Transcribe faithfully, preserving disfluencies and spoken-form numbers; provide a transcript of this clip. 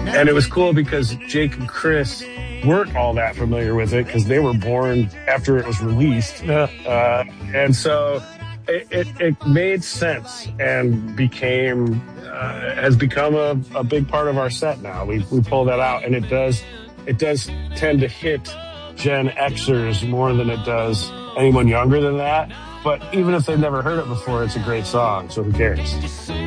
And it was cool because Jake and Chris weren't all that familiar with it because they were born after it was released. Uh, and so it, it, it made sense and became, uh, has become a, a big part of our set now. We, we pull that out, and it does, it does tend to hit Gen Xers more than it does anyone younger than that. But even if they've never heard it before, it's a great song, so who cares?